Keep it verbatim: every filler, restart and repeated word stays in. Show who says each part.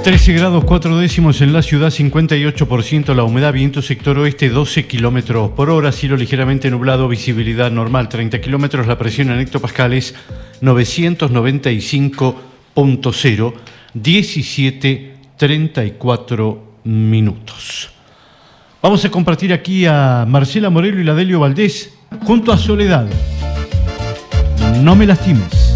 Speaker 1: trece grados cuatro décimos en la ciudad, cincuenta y ocho por ciento la humedad, viento sector oeste doce kilómetros por hora, cielo ligeramente nublado, visibilidad normal treinta kilómetros, la presión en hectopascales novecientos noventa y cinco punto cero, diecisiete treinta y cuatro minutos. Vamos a compartir aquí a Marcela Morelo y la Delio Valdés junto a Soledad. No me lastimes.